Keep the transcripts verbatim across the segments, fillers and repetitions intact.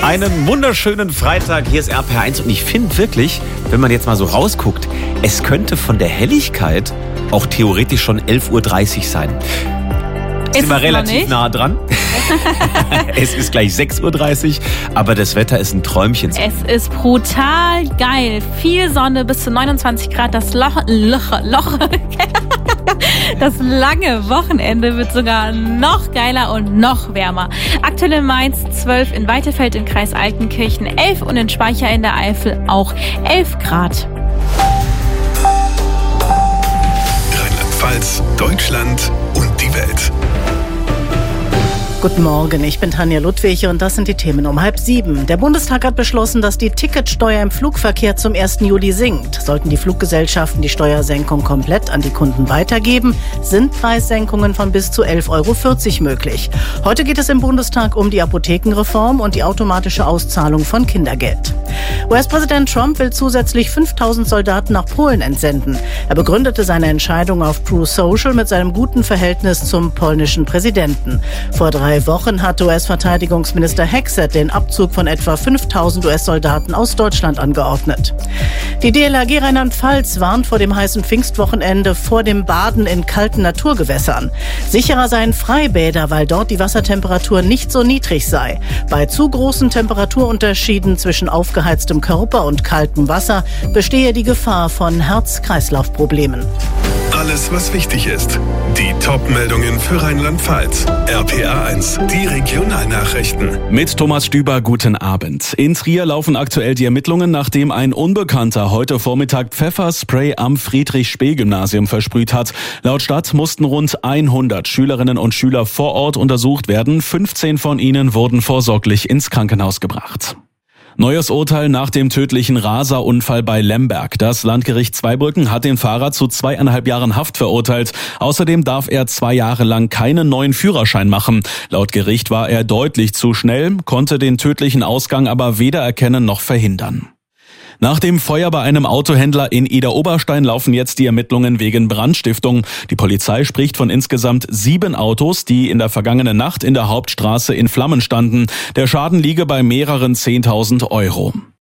Einen wunderschönen Freitag, hier ist R P R eins und ich finde wirklich, wenn man jetzt mal so rausguckt, es könnte von der Helligkeit auch theoretisch schon elf Uhr dreißig sein. Ist sind wir relativ nah dran. Es ist gleich sechs Uhr dreißig, aber das Wetter ist ein Träumchen. Es ist brutal geil. Viel Sonne, bis zu neunundzwanzig Grad. Das Loch, Loch, Loch. Das lange Wochenende wird sogar noch geiler und noch wärmer. Aktuell in Mainz zwölf, in Weitefeld im Kreis Altenkirchen elf und in Speicher in der Eifel auch elf Grad. Rheinland-Pfalz, Deutschland und die Welt. Guten Morgen, ich bin Tanja Ludwig und das sind die Themen um halb sieben. Der Bundestag hat beschlossen, dass die Ticketsteuer im Flugverkehr zum ersten Juli sinkt. Sollten die Fluggesellschaften die Steuersenkung komplett an die Kunden weitergeben, sind Preissenkungen von bis zu elf Euro vierzig möglich. Heute geht es im Bundestag um die Apothekenreform und die automatische Auszahlung von Kindergeld. U S-Präsident Trump will zusätzlich fünftausend Soldaten nach Polen entsenden. Er begründete seine Entscheidung auf True Social mit seinem guten Verhältnis zum polnischen Präsidenten. Vor drei Wochen hat U S-Verteidigungsminister Hexet den Abzug von etwa fünftausend U S-Soldaten aus Deutschland angeordnet. Die D L R G Rheinland-Pfalz warnt vor dem heißen Pfingstwochenende vor dem Baden in kalten Naturgewässern. Sicherer seien Freibäder, weil dort die Wassertemperatur nicht so niedrig sei. Bei zu großen Temperaturunterschieden zwischen aufgeheiztem Körper und kaltem Wasser bestehe die Gefahr von Herz-Kreislauf-Problemen. Alles, was wichtig ist. Die Top-Meldungen für Rheinland-Pfalz. R P R eins, die Regionalnachrichten. Mit Thomas Stüber, guten Abend. In Trier laufen aktuell die Ermittlungen, nachdem ein Unbekannter heute Vormittag Pfefferspray am Friedrich-Spee-Gymnasium versprüht hat. Laut Stadt mussten rund hundert Schülerinnen und Schüler vor Ort untersucht werden. fünfzehn von ihnen wurden vorsorglich ins Krankenhaus gebracht. Neues Urteil nach dem tödlichen Raser-Unfall bei Lemberg. Das Landgericht Zweibrücken hat den Fahrer zu zweieinhalb Jahren Haft verurteilt. Außerdem darf er zwei Jahre lang keinen neuen Führerschein machen. Laut Gericht war er deutlich zu schnell, konnte den tödlichen Ausgang aber weder erkennen noch verhindern. Nach dem Feuer bei einem Autohändler in Idar-Oberstein laufen jetzt die Ermittlungen wegen Brandstiftung. Die Polizei spricht von insgesamt sieben Autos, die in der vergangenen Nacht in der Hauptstraße in Flammen standen. Der Schaden liege bei mehreren zehntausend Euro.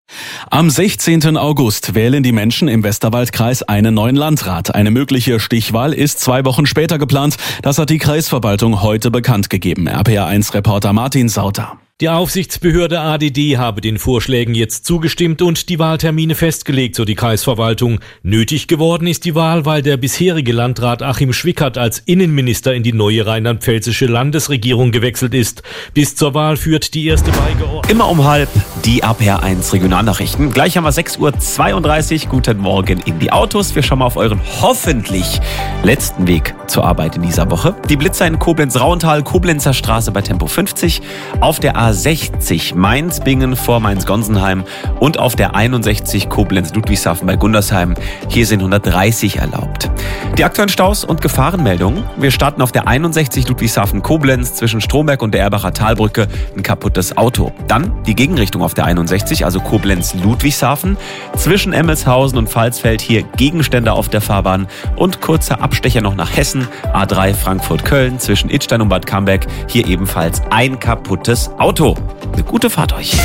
Am sechzehnten August wählen die Menschen im Westerwaldkreis einen neuen Landrat. Eine mögliche Stichwahl ist zwei Wochen später geplant. Das hat die Kreisverwaltung heute bekannt gegeben. R P R eins Reporter Martin Sauter. Die Aufsichtsbehörde A D D habe den Vorschlägen jetzt zugestimmt und die Wahltermine festgelegt, so die Kreisverwaltung. Nötig geworden ist die Wahl, weil der bisherige Landrat Achim Schwickert als Innenminister in die neue rheinland-pfälzische Landesregierung gewechselt ist. Bis zur Wahl führt die erste Beigeordnete. Immer um halb die R P R eins Regionalnachrichten. Gleich haben wir sechs Uhr zweiunddreißig. Guten Morgen in die Autos. Wir schauen mal auf euren hoffentlich letzten Weg zur Arbeit in dieser Woche. Die Blitzer in Koblenz-Rauental, Koblenzer Straße bei Tempo fünfzig, auf der A sechzig Mainz-Bingen vor Mainz-Gonsenheim und auf der einundsechzig Koblenz-Ludwigshafen bei Gundersheim. Hier sind hundertdreißig erlaubt. Die aktuellen Staus und Gefahrenmeldungen. Wir starten auf der einundsechzig Ludwigshafen-Koblenz zwischen Stromberg und der Erbacher Talbrücke ein kaputtes Auto. Dann die Gegenrichtung auf der einundsechzig, also Koblenz-Ludwigshafen. Zwischen Emmelshausen und Pfalzfeld hier Gegenstände auf der Fahrbahn und kurzer Abstecher noch nach Hessen. A drei Frankfurt-Köln zwischen Idstein und Bad Camberg. Hier ebenfalls ein kaputtes Auto. Eine gute Fahrt euch.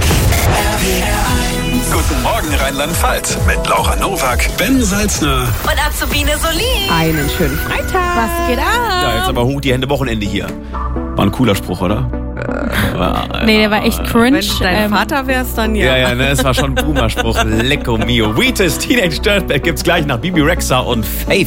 Guten Morgen Rheinland-Pfalz mit Laura Nowak, Ben Salzner Und Azubine Solin. Einen schönen Freitag. Was geht ab? Ja, jetzt aber hoch die Hände, Wochenende hier. War ein cooler Spruch, oder? Äh, nee, der war echt cringe. Wenn du dein ähm, Vater wärst, dann ja. Ja, ja, ne, es war schon ein Boomer-Spruch. Lecco mio. Wheatus, Teenage Dirtbag gibt's gleich nach Bibi Rexha und Faith.